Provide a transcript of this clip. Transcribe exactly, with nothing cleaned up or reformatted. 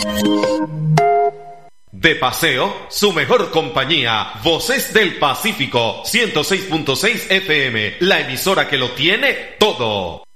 De paseo, su mejor compañía, Voces del Pacífico, ciento seis punto seis F M, la emisora que lo tiene todo.